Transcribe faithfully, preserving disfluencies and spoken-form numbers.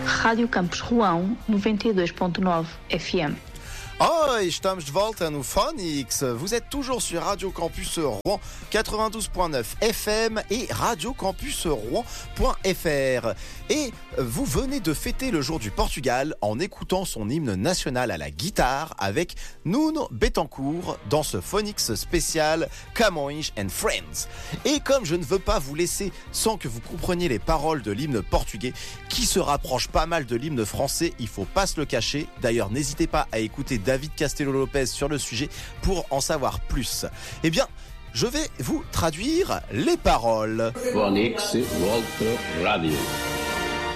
Rádio Campus Roão, noventa e dois ponto nove F M. Hoi, estamos de volta no Phonix. Vous êtes toujours sur Radio Campus Rouen quatre-vingt-douze point neuf F M et radio campus rouen point f r. Et vous venez de fêter le jour du Portugal en écoutant son hymne national à la guitare avec Nuno Bettencourt dans ce Phonix spécial Camões and Friends. Et comme je ne veux pas vous laisser sans que vous compreniez les paroles de l'hymne portugais qui se rapproche pas mal de l'hymne français, il faut pas se le cacher. D'ailleurs, n'hésitez pas à écouter David Castello-Lopez sur le sujet pour en savoir plus. Eh bien, je vais vous traduire les paroles. Phonix World Radio.